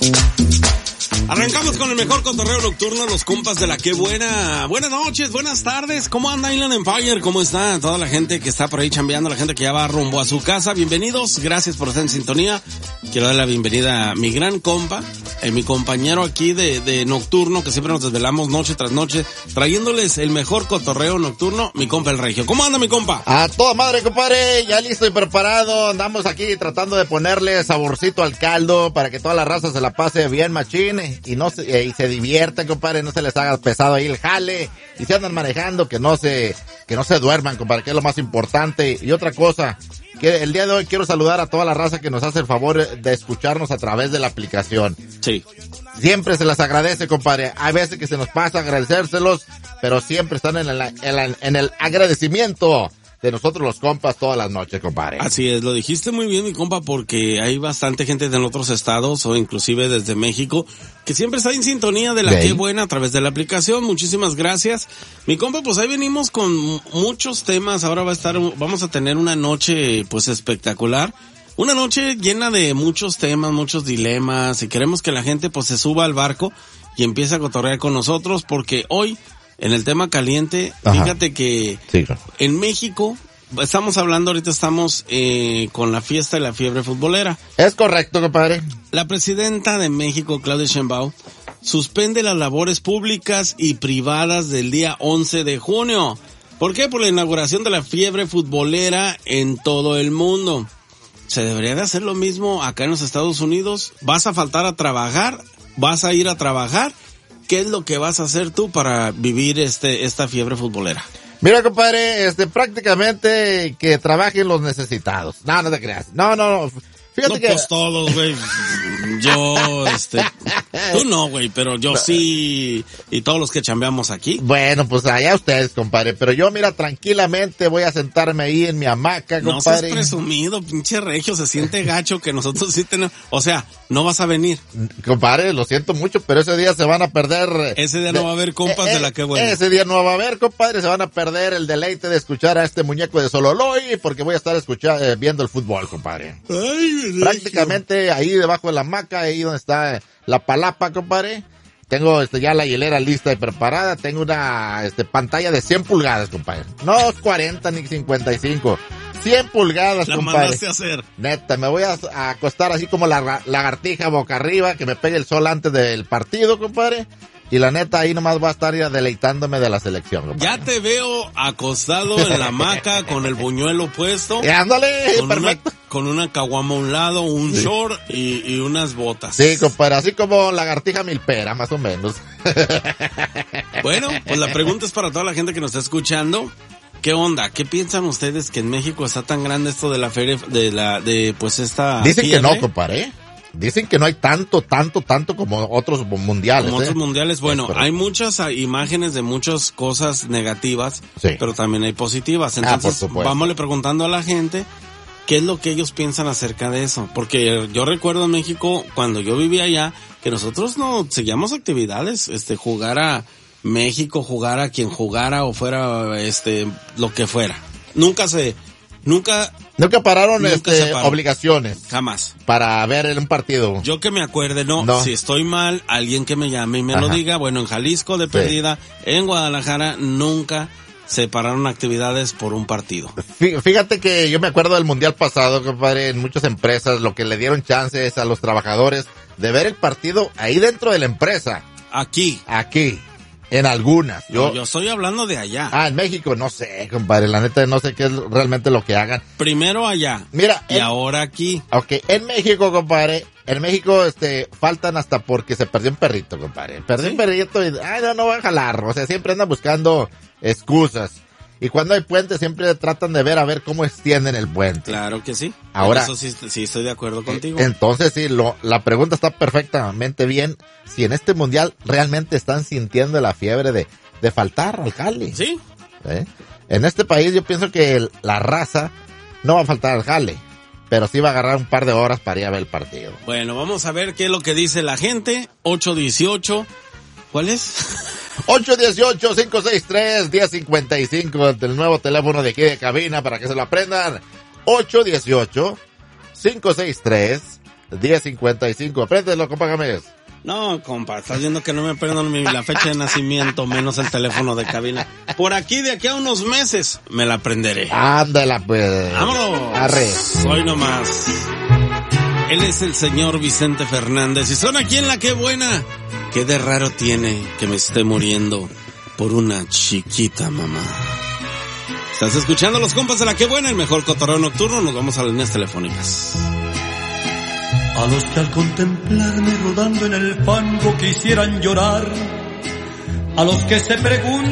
Arrancamos con el mejor cotorreo nocturno, los compas de la Qué Buena. Buenas noches, buenas tardes. ¿Cómo anda Inland Empire? ¿Cómo está toda la gente que está por ahí chambeando, la gente que ya va rumbo a su casa? Bienvenidos, gracias por estar en sintonía. Quiero dar la bienvenida a mi gran compa, mi compañero aquí de nocturno, que siempre nos desvelamos noche tras noche, trayéndoles el mejor cotorreo nocturno, mi compa el Regio. ¿Cómo anda mi compa? A toda madre, compadre, ya listo y preparado. Andamos aquí tratando de ponerle saborcito al caldo para que toda la raza se la pase bien machín y se divierta, compadre, no se les haga pesado ahí el jale, y si andan manejando que no se duerman, compadre, que es lo más importante. Y otra cosa, que el día de hoy quiero saludar a toda la raza que nos hace el favor de escucharnos a través de la aplicación. Sí. Siempre se las agradece, compadre. Hay veces que se nos pasa agradecérselos, pero siempre están en el agradecimiento de nosotros los compas todas las noches, compadre. Así es, lo dijiste muy bien, mi compa, porque hay bastante gente de otros estados o inclusive desde México que siempre está en sintonía de la Qué Buena a través de la aplicación. Muchísimas gracias. Mi compa, pues ahí venimos con muchos temas. Ahora vamos a tener una noche pues espectacular. Una noche llena de muchos temas, muchos dilemas, y queremos que la gente pues se suba al barco y empiece a cotorrear con nosotros, porque hoy en el tema caliente, fíjate que sí, en México, estamos con la fiesta de la fiebre futbolera. Es correcto, compadre. La presidenta de México, Claudia Sheinbaum, suspende las labores públicas y privadas del día 11 de junio. ¿Por qué? Por la inauguración de la fiebre futbolera en todo el mundo. ¿Se debería de hacer lo mismo acá en los Estados Unidos? ¿Vas a faltar a trabajar? ¿Vas a ir a trabajar? ¿Qué es lo que vas a hacer tú para vivir esta fiebre futbolera? Mira, compadre, prácticamente que trabajen los necesitados. No te creas. No. Fíjate que pues todos, güey. Yo, tú no, güey, pero yo sí, y todos los que chambeamos aquí. Bueno, pues allá ustedes, compadre, pero yo, mira, tranquilamente voy a sentarme ahí en mi hamaca, compadre. No seas presumido, pinche Regio, se siente gacho que nosotros sí tenemos, o sea, no vas a venir. Compadre, lo siento mucho, pero ese día se van a perder. Ese día no va a haber compas de la Qué Buena. Ese día no va a haber, compadre, se van a perder el deleite de escuchar a este muñeco de Sololoy, porque voy a estar viendo el fútbol, compadre. Ay, prácticamente ahí debajo de la hamaca, ahí donde está la palapa, compadre. Tengo ya la hielera lista y preparada. Tengo una pantalla de 100 pulgadas, compadre. No 40 ni 55. 100 pulgadas, la compadre. Mandaste a hacer. Neta, me voy a acostar así como la lagartija boca arriba, que me pegue el sol antes del partido, compadre. Y la neta, ahí nomás voy a estar deleitándome de la selección, compadre. Ya te veo acostado en la hamaca con el buñuelo puesto. Ándale, perfecto. Con una caguama a un lado, un short y unas botas. Sí, compadre, así como lagartija milpera, más o menos. Bueno, pues la pregunta es para toda la gente que nos está escuchando. ¿Qué onda? ¿Qué piensan ustedes que en México está tan grande esto de la feria, esta Dicen fiebre? Que no, compadre. Dicen que no hay tanto como otros mundiales. Como otros mundiales, bueno, hay muchas imágenes de muchas cosas negativas, sí, pero también hay positivas. Entonces, vámosle preguntando a la gente qué es lo que ellos piensan acerca de eso. Porque yo recuerdo en México, cuando yo vivía allá, que nosotros no seguíamos actividades, jugar a México, jugar a quien jugara o fuera, lo que fuera. Nunca pararon obligaciones. Jamás. Para ver un partido. Yo que me acuerde, no. Si estoy mal, alguien que me llame y me lo diga. Bueno, en Jalisco de perdida, en Guadalajara, nunca se pararon actividades por un partido. Fíjate que yo me acuerdo del mundial pasado, compadre, en muchas empresas lo que le dieron chances a los trabajadores de ver el partido ahí dentro de la empresa. Aquí. En algunas. Yo estoy hablando de allá. En México, no sé, compadre. La neta, no sé qué es realmente lo que hagan. Primero allá. Mira. Y ahora aquí. Ok, en México, compadre. En México, faltan hasta porque se perdió un perrito, compadre. Perdió un perrito y, no va a jalar. O sea, siempre andan buscando excusas. Y cuando hay puente siempre tratan de ver a ver cómo extienden el puente. Claro que sí. Ahora, eso sí estoy de acuerdo contigo. Entonces sí, la pregunta está perfectamente bien. Si en este mundial realmente están sintiendo la fiebre de faltar al jale. Sí. En este país yo pienso que la raza no va a faltar al jale, pero sí va a agarrar un par de horas para ir a ver el partido. Bueno, vamos a ver qué es lo que dice la gente. 818. ¿Cuál es? 818-563-1055, el nuevo teléfono de aquí de cabina para que se lo aprendan. 818-563 1055. Apréndelo, compa Gámez. No, compa, estás viendo que no me aprendo la fecha de nacimiento, menos el teléfono de cabina. Por aquí, de aquí a unos meses, me la aprenderé. Ándala, pues. ¡Vámonos! Arre. Hoy nomás. Él es el señor Vicente Fernández y son aquí en La Qué Buena. ¿Qué de raro tiene que me esté muriendo por una chiquita mamá? Estás escuchando los compas de La Qué Buena, el mejor cotorreo nocturno. Nos vamos a las líneas telefónicas. A los que al contemplarme rodando en el fango quisieran llorar, a los que se preguntan